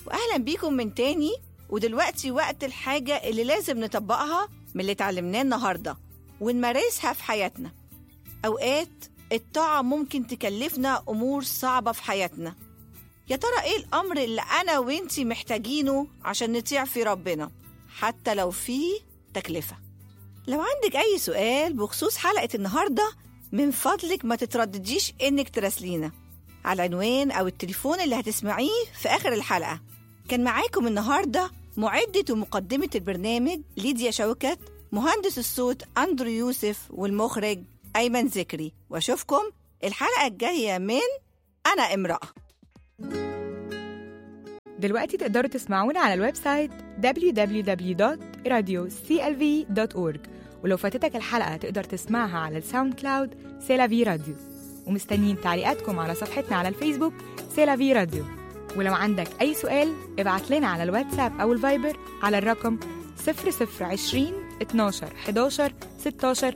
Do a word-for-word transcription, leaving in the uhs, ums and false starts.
وأهلا بيكم من تاني. ودلوقتي وقت الحاجة اللي لازم نطبقها من اللي اتعلمناه النهاردة ونمارسها في حياتنا. أوقات الطاعة ممكن تكلفنا أمور صعبة في حياتنا. يا ترى إيه الأمر اللي أنا وإنتي محتاجينه عشان نطيع في ربنا حتى لو فيه تكلفة؟ لو عندك أي سؤال بخصوص حلقة النهاردة من فضلك ما تتردديش إنك تراسلينا على العنوان أو التليفون اللي هتسمعيه في آخر الحلقة. كان معاكم النهاردة معدة ومقدمة البرنامج ليديا شوكت، مهندس الصوت أندرو يوسف، والمخرج أيمن ذكري. وأشوفكم الحلقة الجاية من أنا امرأة. دلوقتي تقدروا تسمعونا على الويب سايت دبليو دبليو دبليو دوت راديو سي إل في دوت أورج، ولو فاتتك الحلقة تقدر تسمعها على الساوند كلاود سيلافي راديو. ومستنيين تعليقاتكم على صفحتنا على الفيسبوك سيلافي راديو. ولو عندك أي سؤال ابعت لنا على الواتساب أو الفايبر على الرقم صفر صفر عشرين اتناشر حداشر ستاشر